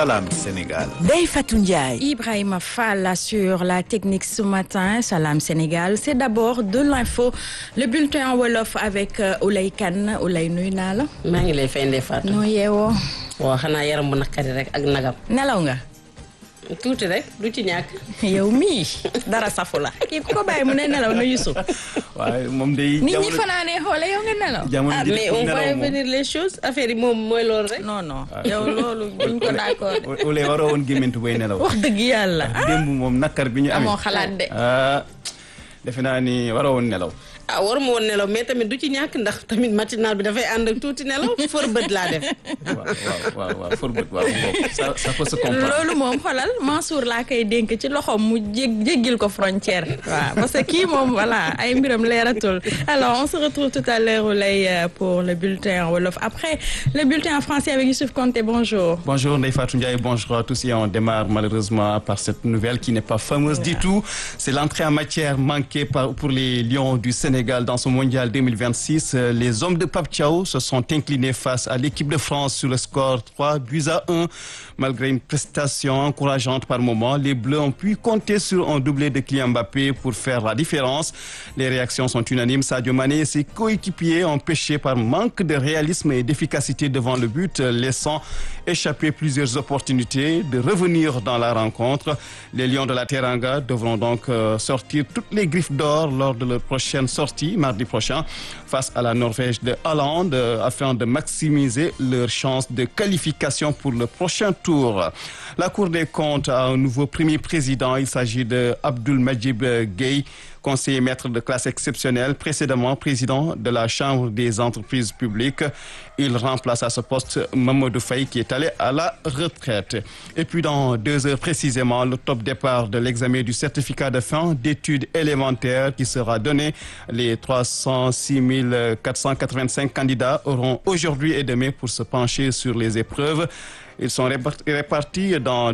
Salam Sénégal. Ndeye Fatou Ndiaye. Ibrahima Fall assure la technique ce matin. Salam Sénégal, c'est d'abord de l'info. Le bulletin en wolof avec Oulay Kane. Oulay nuyu naa la. maa ngi lay fay Ndeye Fatou. noo yeewoo. waaw xanaa yaram bu naqari rek ak nagam. nelaw nga. tuuti rek du ci ñàkk. yow mii dara safu la kii ku ko bàyyi mu ne nelaw na Youssouf. waaye moom day. nit ñi fanaanee xoole yow nga nelaw. ah mais on va venir les choses affaire yi moom mooy loolu rek. non non yow loolu buñ ko d'accord. Oulé waroo woon gémmantu bay nelaw. wax dëgg yàlla. démb moom nakar bi ñu amee. amoo xalaat de. defe naa ni waroo woon nelaw. ah waruma woon nelaw mais tamit du ci ñàkk ndax tamit matinal bi dafay ànd ak tuuti nelaw for bët laa def. waaw for bët waaw ça peut se comprendre. loolu moom xoolal Mansour laa koy dénk ci loxoom mu jéggil ko frontière. waaw parce que kii moom voilà ay mbiram leeratul. alors on se retrouve tout à l'heure Oulay pour le bulletin en wolof. Après le bulletin en français avec Youssouf Konté, bonjour. Bonjour Ndeye Fatou Ndiaye, bonjour à tous et on démarre malheureusement par cette nouvelle qui n'est pas fameuse du tout. C'est l'entrée en matière manquée pour les Lions du Sénégal dans ce mondial 2026. Les hommes de Pape Thiaw se sont inclinés face à l'équipe de France sur le score 3-1. Malgré une prestation encourageante par moment, les Bleus ont pu compter sur un doublé de Kylian Mbappé pour faire la différence. Les réactions sont unanimes. Sadio Mané et ses coéquipiers ont pêché par manque de réalisme et d'efficacité devant le but, laissant échapper plusieurs opportunités de revenir dans la rencontre. Les Lions de la Teranga devront donc sortir toutes les griffes d'or lors de leur prochaine sortie, mardi prochain, face à la Norvège de Haaland, afin de maximiser leurs chances de qualification pour le prochain tour. La Cour des comptes a un nouveau premier président. Il s'agit de Abdoul Majib Gueye, conseiller maître de classe exceptionnelle, précédemment président de la Chambre des entreprises publiques. Il remplace à ce poste Mamadou Faye qui est allé à la retraite. Et puis dans 2 heures précisément, le top départ de l'examen du certificat de fin d'études élémentaires qui sera donné. Les 306 485 candidats auront aujourd'hui et demain pour se pencher sur les épreuves. Ils sont répartis dans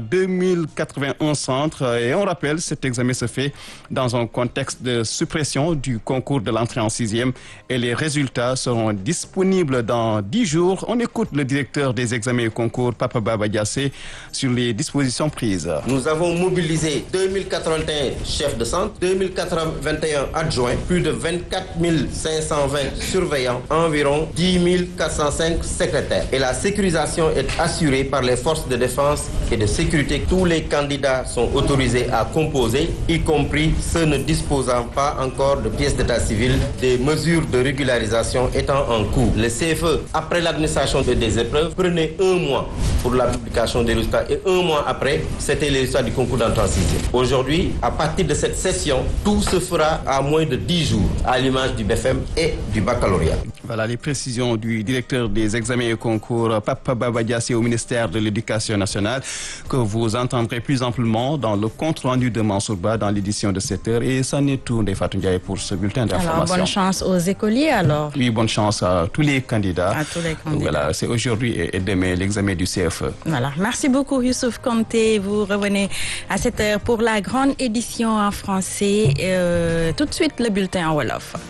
2081 centres et on rappelle, cet examen se fait dans un contexte de suppression du concours de l'entrée en 6e et les résultats seront disponibles dans 10 jours. On écoute le directeur des examens et concours, Papa Baba Diassé, sur les dispositions prises. Nous avons mobilisé 2081 chefs de centre, 2081 adjoints, plus de 24 520 surveillants, environ 10 405 secrétaires. Et la sécurisation est assurée par les forces de défense et de sécurité. Tous les candidats sont autorisés à composer, y compris ceux ne disposant pas encore de pièces d'état civil, des mesures de régularisation étant en cours. Le CFE, après l'administration des épreuves, prenait 1 mois pour la publication des résultats et 1 mois après, c'était les résultats du concours d'entrée en 6e. Aujourd'hui, à partir de cette session, tout se fera à moins de 10 jours, à l'image du BFM et du baccalauréat. Voilà les précisions du directeur des examens et concours, Papa Baba Diassé, au ministère de l'Éducation nationale, que vous entendrez plus amplement dans le compte rendu de Mansour Ba dans l'édition de 7h. Et ça n'est tout, Ndeye Fatou Ndiaye, pour ce bulletin d'information. Alors, bonne chance aux écoliers, alors. Oui, bonne chance à tous les candidats. À tous les candidats. Voilà, c'est aujourd'hui et demain l'examen du CFE. Voilà, merci beaucoup Youssouf Konté. Vous revenez à 7h pour la grande édition en français. Tout de suite, le bulletin en Wolof.